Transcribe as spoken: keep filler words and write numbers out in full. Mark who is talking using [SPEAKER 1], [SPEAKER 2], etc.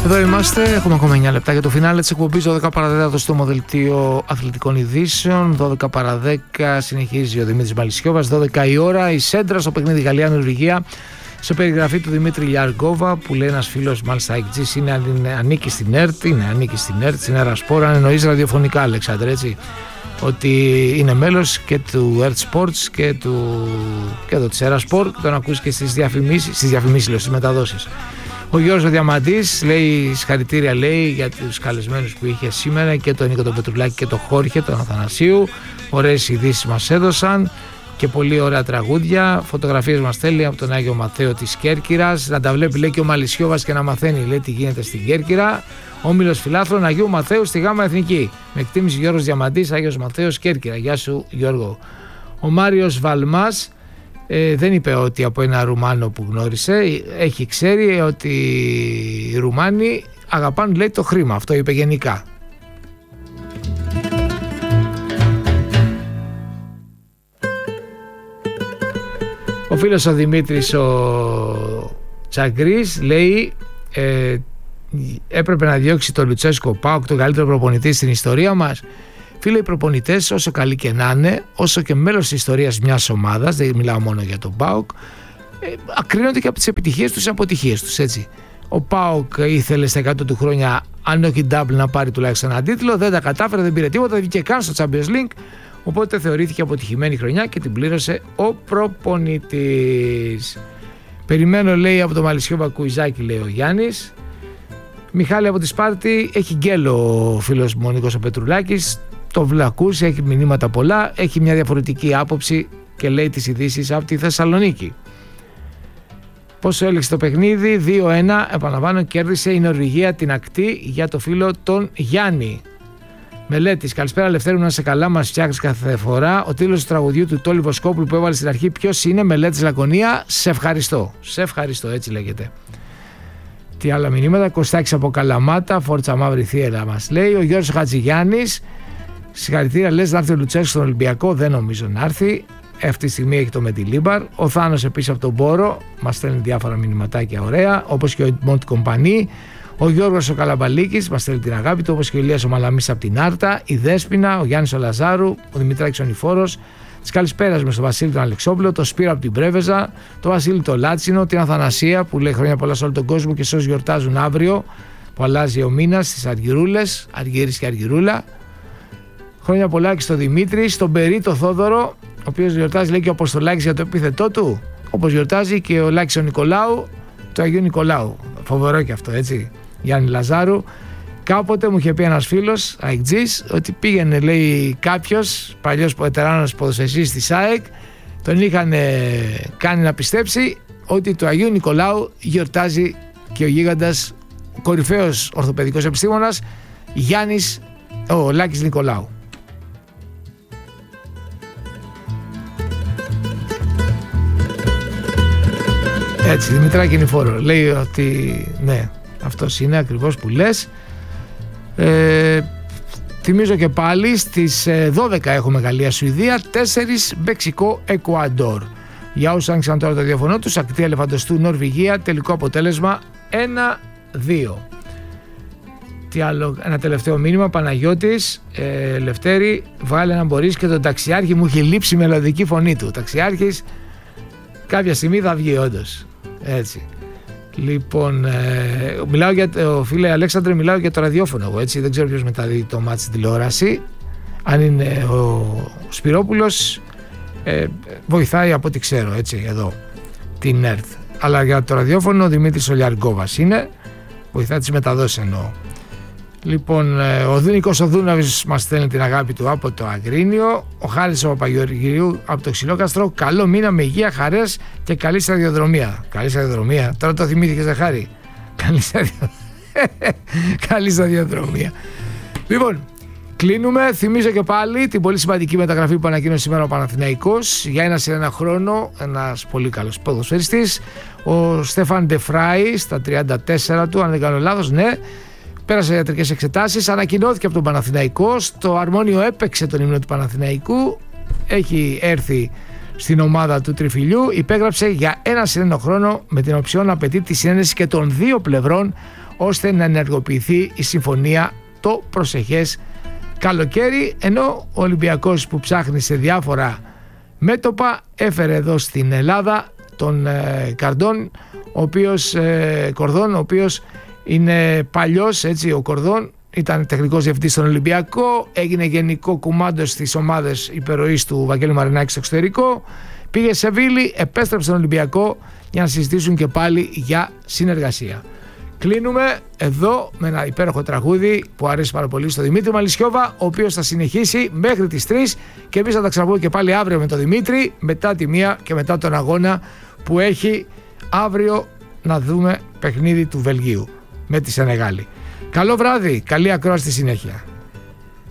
[SPEAKER 1] Εδώ είμαστε, έχουμε ακόμα εννιά λεπτά για το φινάλε της εκπομπής. Δώδεκα παρά δέκα στο δελτίο αθλητικών ειδήσεων. Δώδεκα παρά δέκα συνεχίζει ο Δημήτρης Μαλισσιώβας. δώδεκα η ώρα, η σέντρα στο παιχνίδι Γαλλία-Νορβηγία. Σε περιγραφή του Δημήτρη Λιαργκόβα, που λέει ένας φίλος, μάλιστα εκτζής, είναι, είναι ανήκει στην ΕΡΤ, είναι ανήκει στην ΕΡΤ, στην Ερασπορ, αν εννοείς ραδιοφωνικά, Αλεξάνδρε, έτσι. Ότι είναι μέλος και του ΕΡΤ Sports και του και εδώ της Ερασπορ, και τον ακούς και στις διαφημίσεις, στις διαφημίσεις, λέω, στις μεταδόσεις. Ο Γιώργος Διαμαντής λέει συγχαρητήρια, λέει, για τους καλεσμένους που είχε σήμερα, και τον Νίκο τον Πετρουλάκη και τον Χόρχε, τον Αθανασίου. Ωραίες ειδήσεις μας έδωσαν και πολύ ωραία τραγούδια. Φωτογραφίες μας στέλνει από τον Άγιο Μαθαίο της Κέρκυρας. Να τα βλέπει, λέει, και ο Μαλισσιώβας και να μαθαίνει, λέει, τι γίνεται στην Κέρκυρα. Όμιλος φιλάθλων Αγίου Μαθαίου στη Γάμα Εθνική. Με εκτίμηση Γιώργος Διαμαντής, Άγιος Μαθαίος, Κέρκυρα. Γεια σου, Γιώργο. Ο Μάριος Βαλμάς ε, δεν είπε ότι από ένα Ρουμάνο που γνώρισε, έχει ξέρει ότι οι Ρουμάνοι αγαπάνε, λέει, το χρήμα. Αυτό είπε γενικά. Ο φίλος ο Δημήτρης ο Τσαγκρής λέει ε, έπρεπε να διώξει το Λουτσέσκο ΠΑΟΚ, τον καλύτερο προπονητή στην ιστορία μας. Φίλοι, οι προπονητές, όσο καλοί και να είναι, όσο και μέλος της ιστορίας μιας ομάδας, δεν μιλάω μόνο για τον ΠΑΟΚ, ε, ακρίνονται και από τις επιτυχίες τους, τις αποτυχίες τους, έτσι. Ο ΠΑΟΚ ήθελε στα εκατό του χρόνια, αν όχι double, να πάρει τουλάχιστον έναν τίτλο, δεν τα κατάφερε, δεν πήρε τίποτα, δεν βγήκε καν στο Champions League. Οπότε θεωρήθηκε αποτυχημένη χρονιά και την πλήρωσε ο προπονητής. Περιμένω, λέει, από το Μαλισσιώβα Κουιζάκι, λέει ο Γιάννης. Μιχάλη από τη Σπάρτη, έχει γκέλο ο φίλος μου ο Νίκος ο Πετρουλάκης. Το βλακούσε, έχει μηνύματα πολλά, έχει μια διαφορετική άποψη και λέει τις ειδήσεις από τη Θεσσαλονίκη. Πόσο έλεξε το παιχνίδι? δύο ένα, επαναλαμβάνω, κέρδισε η Νορβηγία την ακτή για το φίλο τον Γιάννη. Μελέτης, καλησπέρα Λευτέρου, να σε καλά, μας φτιάχνεις κάθε φορά. Ο τίτλος του τραγουδιού του Τόλι Βοσκόπουλου που έβαλε στην αρχή, ποιος είναι? Μελέτης Λακωνία, σε ευχαριστώ. Σε ευχαριστώ, έτσι λέγεται. Τι άλλα μηνύματα? Κωστάκης από Καλαμάτα, Φόρτσα Μαύρη Θύελα μας λέει. Ο Γιώργος Χατζηγιάννης, συγχαρητήρια, λες να έρθει ο Λουτσέσκο στον Ολυμπιακό? Δεν νομίζω να έρθει. Αυτή τη στιγμή έχει το Μετιλίμπαρ. Ο Θάνος επίσης από τον Πόρο μας στέλνει διάφορα μηνυματάκια ωραία, όπως και ο Μόντι Κομπανί. Ο Γιώργος ο Καλαμπαλίκης μας στέλνει την αγάπη του, όπως και ο Ηλίας ο Μαλαμής από την Άρτα, η Δέσποινα, ο Γιάννης ο Λαζάρου, ο Δημητράκης ο Νηφόρος. Τις καλησπέρας με στον Βασίλη τον Αλεξόπουλο, το Σπύρο από την Πρέβεζα, το Βασίλη το Λάτσινο, την Αθανασία που λέει χρόνια πολλά σε όλο τον κόσμο και σε όσους γιορτάζουν αύριο, που αλλάζει ο μήνας, στις Αργυρούλες, Αργύρης και Αργυρούλα. Χρόνια πολλά και στο Δημήτρη, στον Περί το Θόδωρο, ο οποίος γιορτάζει, λέει, και ο Αποστολάκης για το επίθετό του, όπως γιορτάζει και ο Λάκης ο Νικολάου, του Αγίου Νικολάου. Φοβερό και αυτό, έτσι. Γιάννη Λαζάρου. Κάποτε μου είχε πει ένας φίλος αεκτζής ότι πήγαινε, λέει, κάποιος παλιός βετεράνος ποδοσφαιριστής της ΑΕΚ, τον είχαν κάνει να πιστέψει ότι του Αγίου Νικολάου γιορτάζει και ο γίγαντας, ο κορυφαίος ορθοπαιδικός επιστήμονας Γιάννης, ο Λάκης Νικολάου. Έτσι, Δημητράκη Νηφόρο λέει ότι ναι, αυτός είναι ακριβώς που λες. Ε, θυμίζω και πάλι στις δώδεκα έχουμε Γαλλία-Σουηδία, τέσσερα Μεξικό-Εκουαντόρ. Για όσους άνοιξαν τώρα το διαφωνό τους, ακτή Ελεφαντοστού Νορβηγία, τελικό αποτέλεσμα ένα δύο. Τι άλλο, ένα τελευταίο μήνυμα, Παναγιώτης, ε, Λευτέρη, βάλε να μπορείς και τον ταξιάρχη, μου έχει λείψει η μελωδική φωνή του. Ο ταξιάρχης κάποια στιγμή θα βγει όντως, έτσι. Λοιπόν, ε, μιλάω για το φίλε Αλέξανδρε, μιλάω για το ραδιόφωνο εγώ, έτσι, δεν ξέρω ποιος μεταδίδει το μάτς στην τηλεόραση. Αν είναι ο Σπυρόπουλος, ε, βοηθάει από ό,τι ξέρω, έτσι, εδώ, την ΕΡΤ. Αλλά για το ραδιόφωνο ο Δημήτρης ο Λιαργκόβας είναι, βοηθάει τις μεταδόσεις εννοώ. Λοιπόν, ο Δούνικος ο Δούναβης μας στέλνει την αγάπη του από το Αγρίνιο. Ο Χάρης ο Παπαγεωργίου από το Ξυλόκαστρο. Καλό μήνα με υγεία, χαρές και καλή σταδιοδρομία. Καλή σταδιοδρομία. Τώρα το θυμήθηκες, δε Χάρη? Καλή σταδιοδρομία. Καλή σταδιοδρομία. Λοιπόν, κλείνουμε. Θυμίζω και πάλι την πολύ σημαντική μεταγραφή που ανακοίνωσε σήμερα ο Παναθηναϊκός για ένα σε ένα χρόνο. Ένας πολύ καλός ποδοσφαιριστής. Ο Στέφαν Ντεφράι στα τριάντα τέσσερα του, αν δεν κάνω λάθος, ναι. Πέρασε ιατρικές εξετάσεις, ανακοινώθηκε από τον Παναθηναϊκό, στο Αρμόνιο έπαιξε τον ύμνο του Παναθηναϊκού, έχει έρθει στην ομάδα του Τριφυλιού, υπέγραψε για ένα συνένο χρόνο με την οψιόν να απαιτεί τη συνένεση και των δύο πλευρών ώστε να ενεργοποιηθεί η συμφωνία το προσεχές καλοκαίρι, ενώ ο Ολυμπιακός που ψάχνει σε διάφορα μέτωπα έφερε εδώ στην Ελλάδα τον ε, Καρντόν, ο οποίος, ε, Κορδόν, ο οποίος είναι παλιός, έτσι, ο Κορδόν ήταν τεχνικός διευθυντής στον Ολυμπιακό, έγινε γενικό κουμάντος στις ομάδες υπερροής του Βαγγέλη Μαρινάκη στο εξωτερικό, πήγε σε Βίλη, επέστρεψε στον Ολυμπιακό για να συζητήσουν και πάλι για συνεργασία. Κλείνουμε εδώ με ένα υπέροχο τραγούδι που αρέσει πάρα πολύ στο Δημήτρη Μαλισιώβα, ο οποίος θα συνεχίσει μέχρι τις τρεις και εμείς θα τα ξαναπούμε και πάλι αύριο με τον Δημήτρη, μετά τη μία και μετά τον αγώνα που έχει αύριο να δούμε παιχνίδι του Βελγίου με τη Σενεγάλη. Καλό βράδυ, καλή ακρόαση στη συνέχεια.